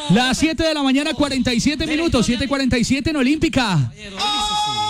Las 7 de la mañana, 47 minutos, 7:47 en Olímpica.